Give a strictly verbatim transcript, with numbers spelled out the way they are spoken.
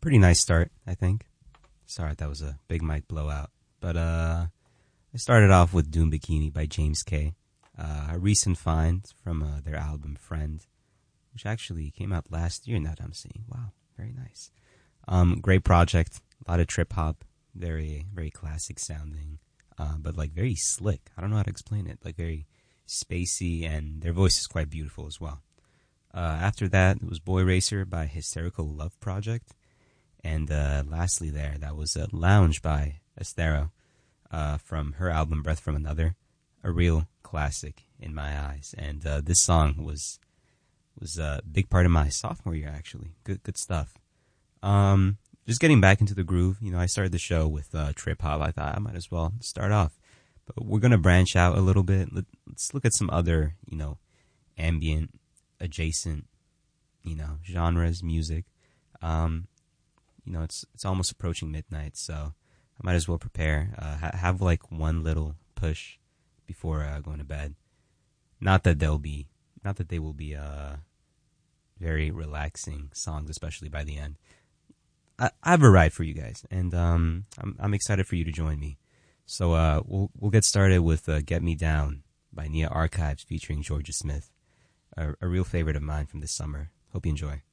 pretty nice start, I think. Sorry, that was a big mic blowout. But uh, I started off with Doom Bikini by James K. Uh, a recent find from uh, their album Friend, which actually came out last year now that I'm seeing. Wow, very nice. Um, great project, a lot of trip hop, very, very classic sounding, uh, but like very slick. I don't know how to explain it, like very spacey, and their voice is quite beautiful as well. Uh, after that, it was Boy Racer by Hysterical Love Project. And uh, lastly there, that was uh, Lounge by Estero uh, from her album Breath from Another. A real classic in my eyes. And uh, this song was was a big part of my sophomore year, actually. Good good stuff. Um, just getting back into the groove. You know, I started the show with uh, trip hop. I thought I might as well start off. But we're going to branch out a little bit. Let, let's look at some other, you know, ambient, adjacent, you know, genres, music. Um, you know, it's it's almost approaching midnight, so I might as well prepare. Uh, ha- have like one little push before uh, going to bed. Not that they'll be, not that they will be uh, very relaxing songs, especially by the end. I, I have a ride for you guys, and um, I'm I'm excited for you to join me. So uh, we'll we'll get started with uh, "Get Me Down" by Nia Archives featuring Georgia Smith, a, a real favorite of mine from this summer. Hope you enjoy.